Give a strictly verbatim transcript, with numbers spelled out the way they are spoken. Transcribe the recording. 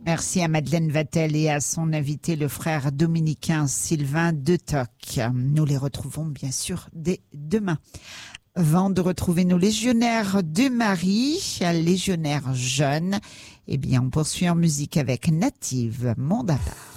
Merci à Madeleine Vatel et à son invité, le frère dominicain Sylvain Detoc. Nous les retrouvons bien sûr dès demain. Avant de retrouver nos légionnaires de Marie, légionnaires jeunes, eh bien on poursuit en musique avec Native Mondaba.